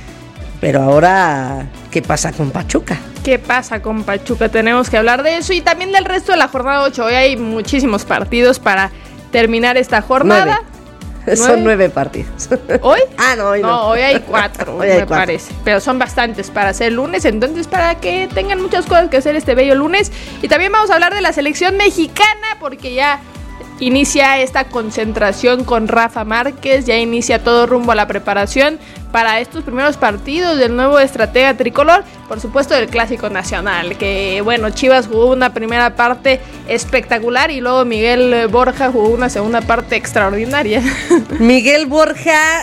[SPEAKER 18] Pero ahora, ¿qué pasa con Pachuca?
[SPEAKER 17] ¿Qué pasa con Pachuca? Tenemos que hablar de eso y también del resto de la jornada ocho. Hoy hay muchísimos partidos para terminar esta jornada.
[SPEAKER 18] Nueve. Son nueve partidos.
[SPEAKER 17] ¿Hoy?
[SPEAKER 18] Ah, no, hoy no.
[SPEAKER 17] No, hoy hay cuatro, hoy me hay cuatro. parece. Pero son bastantes para hacer lunes, entonces para que tengan muchas cosas que hacer este bello lunes. Y también vamos a hablar de la selección mexicana, porque ya inicia esta concentración con Rafa Márquez, ya inicia todo rumbo a la preparación para estos primeros partidos del nuevo estratega tricolor, por supuesto del Clásico Nacional, que bueno, Chivas jugó una primera parte espectacular y luego Miguel Borja jugó una segunda parte extraordinaria.
[SPEAKER 18] Miguel Borja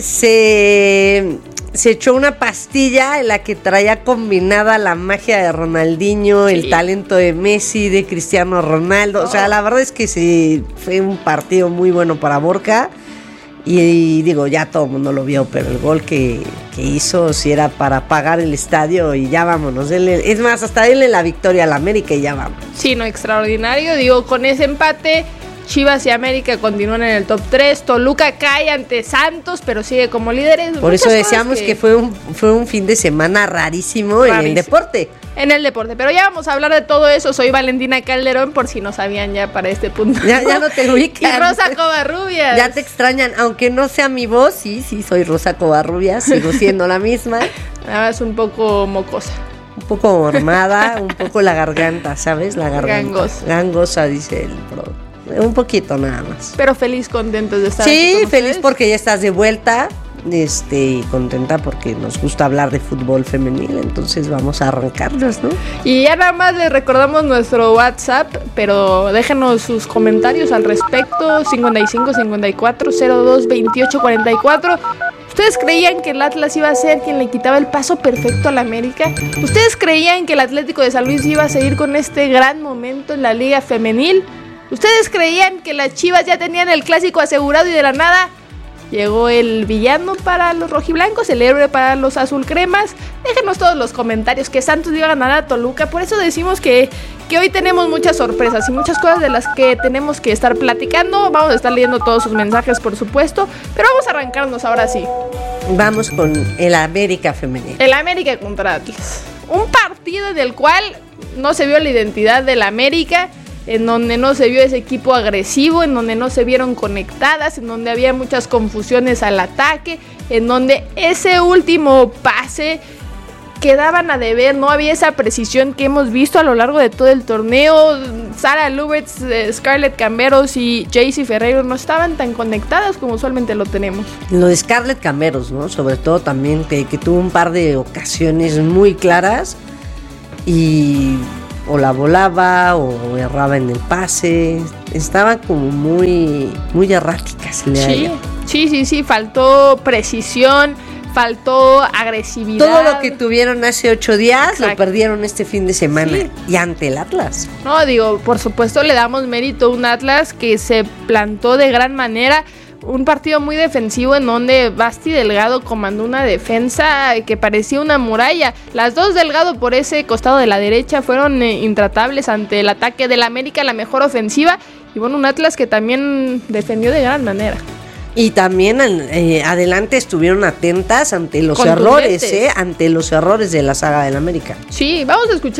[SPEAKER 18] se, se echó una pastilla en la que traía combinada la magia de Ronaldinho, sí. el talento de Messi, de Cristiano Ronaldo, oh. o sea, la verdad es que sí, fue un partido muy bueno para Borja. Y, y digo, ya todo el mundo lo vio, pero el gol que, que hizo sí era para pagar el estadio y ya vámonos. Denle, es más, hasta denle la victoria al América y ya vamos.
[SPEAKER 17] Sí, no, extraordinario. Digo, con ese empate, Chivas y América continúan en el top tres. Toluca cae ante Santos, pero sigue como líderes.
[SPEAKER 18] Por eso decíamos que... que fue un, fue un fin de semana rarísimo, rarísimo en el deporte.
[SPEAKER 17] En el deporte, pero ya vamos a hablar de todo eso. Soy Valentina Calderón, por si no sabían ya para este punto.
[SPEAKER 18] Ya, ya no te ubican.
[SPEAKER 17] Y Rosa Covarrubias.
[SPEAKER 18] Ya te extrañan, aunque no sea mi voz, sí, sí, soy Rosa Covarrubias, sigo siendo la misma.
[SPEAKER 17] Nada más un poco mocosa.
[SPEAKER 18] Un poco mormada, un poco la garganta, ¿sabes? La garganta.
[SPEAKER 17] Gangosa.
[SPEAKER 18] Gangosa, dice el pro. Un poquito nada más.
[SPEAKER 17] Pero feliz, contentos de estar
[SPEAKER 18] sí,
[SPEAKER 17] aquí con
[SPEAKER 18] feliz
[SPEAKER 17] ustedes.
[SPEAKER 18] Porque ya estás de vuelta. Este, y contenta porque nos gusta hablar de fútbol femenil, entonces vamos a arrancarnos, ¿no?
[SPEAKER 17] Y ya nada más les recordamos nuestro WhatsApp, pero déjenos sus comentarios al respecto, cincuenta y cinco, cincuenta y cuatro, cero dos, veintiocho, cuarenta y cuatro. ¿Ustedes creían que el Atlas iba a ser quien le quitaba el paso perfecto al América? ¿Ustedes creían que el Atlético de San Luis iba a seguir con este gran momento en la Liga Femenil? ¿Ustedes creían que las Chivas ya tenían el clásico asegurado y de la nada llegó el villano para los rojiblancos, el héroe para los azulcremas? Déjenos todos los comentarios, que Santos iba a ganar a Toluca. Por eso decimos que, que hoy tenemos muchas sorpresas y muchas cosas de las que tenemos que estar platicando. Vamos a estar leyendo todos sus mensajes, por supuesto, pero vamos a arrancarnos ahora sí.
[SPEAKER 18] Vamos con el América femenino.
[SPEAKER 17] El América contra Atlas. Un partido en el cual no se vio la identidad del América, en donde no se vio ese equipo agresivo, en donde no se vieron conectadas, en donde había muchas confusiones al ataque, en donde ese último pase quedaban a deber, no había esa precisión que hemos visto a lo largo de todo el torneo. Sara Lubitz, Scarlett Camberos y Jaycee Ferreiro no estaban tan conectadas como usualmente lo tenemos.
[SPEAKER 18] Lo de Scarlett Camberos, ¿no? Sobre todo también que, que tuvo un par de ocasiones muy claras y o la volaba o erraba en el pase, estaba como muy muy errática, se le
[SPEAKER 17] sí, sí, sí, sí, faltó precisión, faltó agresividad.
[SPEAKER 18] Todo lo que tuvieron hace ocho días Exacto. lo perdieron este fin de semana sí. y ante el Atlas.
[SPEAKER 17] No, digo, por supuesto le damos mérito a un Atlas que se plantó de gran manera. Un partido muy defensivo en donde Basti Delgado comandó una defensa que parecía una muralla. Las dos Delgado por ese costado de la derecha fueron eh, intratables ante el ataque del América, la mejor ofensiva. Y bueno, un Atlas que también defendió de gran manera.
[SPEAKER 18] Y también eh, adelante estuvieron atentas ante los errores, eh, ante los errores de la saga del América.
[SPEAKER 17] Sí, vamos a escuchar